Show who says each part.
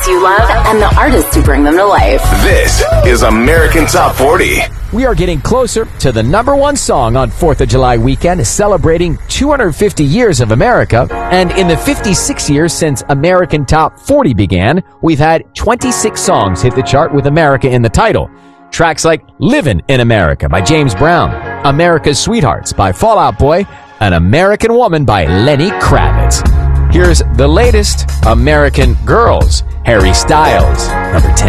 Speaker 1: songs you love and the artists who bring them to life.
Speaker 2: This is American Top 40.
Speaker 3: We are getting closer to the number one song on 4th of July weekend, celebrating 250 years of America. And in the 56 years since American Top 40 began, we've had 26 songs hit the chart with America in the title. Tracks like Livin' in America by James Brown, America's Sweethearts by Fall Out Boy, and American Woman by Lenny Kravitz. Here's the latest, American Girls, Harry Styles, number 10.